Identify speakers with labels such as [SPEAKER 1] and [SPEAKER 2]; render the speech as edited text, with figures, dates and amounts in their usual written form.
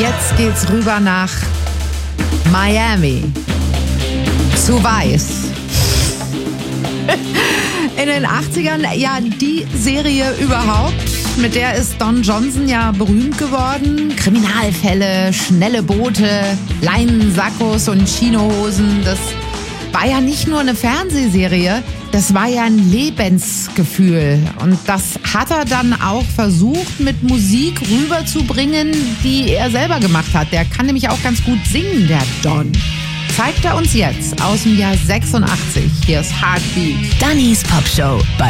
[SPEAKER 1] Jetzt geht's rüber nach Miami. Zu Weiß. In den 80ern, ja, die Serie überhaupt. Mit der ist Don Johnson ja berühmt geworden. Kriminalfälle, schnelle Boote, Leinensackos und Chinohosen. Das war ja nicht nur eine Fernsehserie, das war ja ein Lebensgefühl. Und das hat er dann auch versucht, mit Musik rüberzubringen, die er selber gemacht hat. Der kann nämlich auch ganz gut singen, der Don. Zeigt er uns jetzt aus dem Jahr 86. Hier ist Heartbeat.
[SPEAKER 2] Dannys Popshow bei